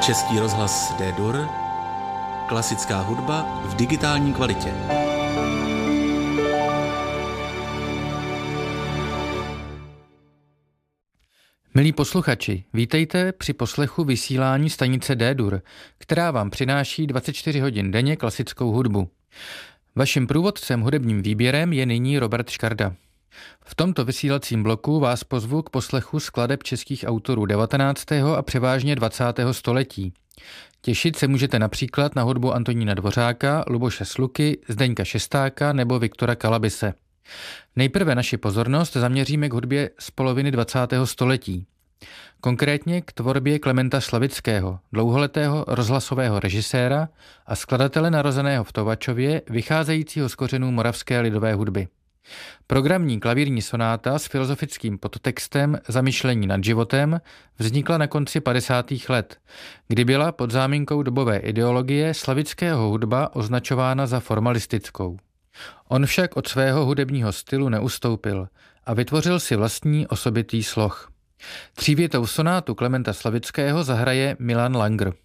Český rozhlas D-Dur, klasická hudba v digitální kvalitě. Milí posluchači, vítejte při poslechu vysílání stanice D-Dur, která vám přináší 24 hodin denně klasickou hudbu. Vaším průvodcem hudebním výběrem je nyní Robert Škarda. V tomto vysílacím bloku vás pozvu k poslechu skladeb českých autorů 19. a převážně 20. století. Těšit se můžete například na hudbu Antonína Dvořáka, Luboše Sluky, Zdeňka Šestáka nebo Viktora Kalabise. Nejprve naši pozornost zaměříme k hudbě z poloviny 20. století. Konkrétně k tvorbě Klementa Slavického, dlouholetého rozhlasového režiséra a skladatele narozeného v Tovačově, vycházejícího z kořenů moravské lidové hudby. Programní klavírní sonáta s filozofickým podtextem Zamyšlení nad životem vznikla na konci 50. let, kdy byla pod záminkou dobové ideologie Slavického hudba označována za formalistickou. On však od svého hudebního stylu neustoupil a vytvořil si vlastní osobitý sloh. Třívětou sonátu Klementa Slavického zahraje Milan Langer.